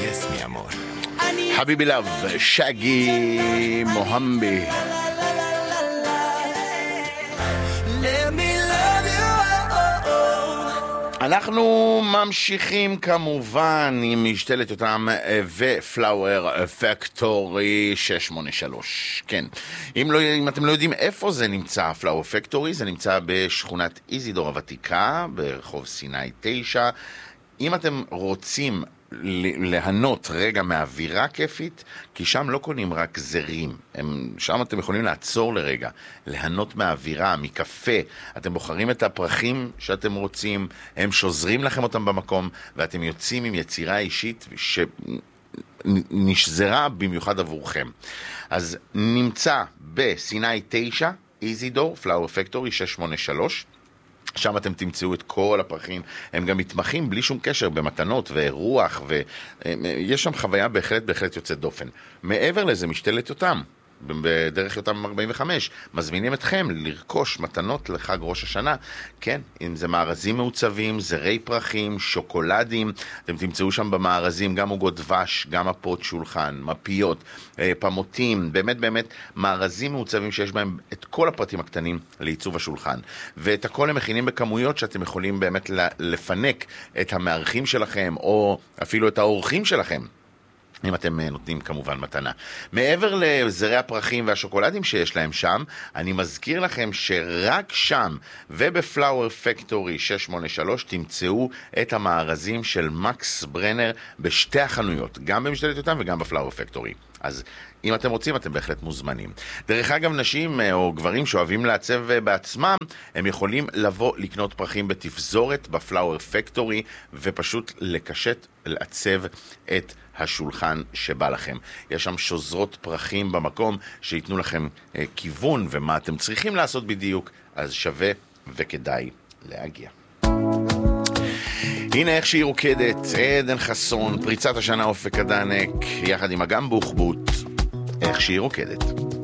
Yes, mi amor. חביבי לב, שגי מוהמבי. אנחנו ממשיכים כמובן עם משתלת אותם ופלאואר פקטורי 683. כן, אם אתם לא יודעים איפה זה נמצא, פלאואר פקטורי, זה נמצא בשכונת איזידור הוותיקה, ברחוב סיני 9. אם אתם רוצים להנות רגע מהאווירה כיפית, כי שם לא קונים רק זרים, שם אתם יכולים לעצור לרגע, להנות מהאווירה, מקפה, אתם בוחרים את הפרחים שאתם רוצים, הם שוזרים לכם אותם במקום, ואתם יוצאים עם יצירה אישית שנשזרה במיוחד עבורכם. אז נמצא בסיני 9, איזידור, פלאואר פקטורי 683, שם אתם תמצאו את כל הפרחים, הם גם מתמחים בלי שום קשר במתנות ורוח, ויש שם חוויה בהחלט יוצאת דופן. מעבר לזה, משתלת אותם, בדרך אותם 45, מזמינים אתכם לרכוש מתנות לחג ראש השנה, כן, אם זה מארזים מעוצבים, זרי פרחים, שוקולדים, אתם תמצאו שם במארזים גם עוגות דבש, גם מפות שולחן, מפיות, פמותים, באמת מארזים מעוצבים שיש בהם את כל הפרטים הקטנים לעיצוב השולחן, ואת הכל הם מכינים בכמויות שאתם יכולים באמת לפנק את המארחים שלכם, או אפילו את האורחים שלכם, אם אתם נותנים כמובן מתנה. מעבר לזרי הפרחים והשוקולדים שיש להם שם, אני מזכיר לכם שרק שם ובפלאואר פקטורי 683 תמצאו את המארזים של מקס ברנר בשתי החנויות, גם במשתלת אותם וגם בפלאואר פקטורי. אז אם אתם רוצים, אתם בהחלט מוזמנים. דרך אגב, נשים או גברים שאוהבים לעצב בעצמם, הם יכולים לבוא לקנות פרחים בתפזורת בפלאואר פקטורי, ופשוט לקשט, לעצב את השולחן שבא לכם. יש שם שוזרות פרחים במקום שיתנו לכם כיוון ומה אתם צריכים לעשות בדיוק, אז שווה וכדאי להגיע. הנה איך שהיא רוקדת, עדן חסון, פריצת השנה אופק הדנק, יחד עם אגם בוחבוט, איך שהיא רוקדת.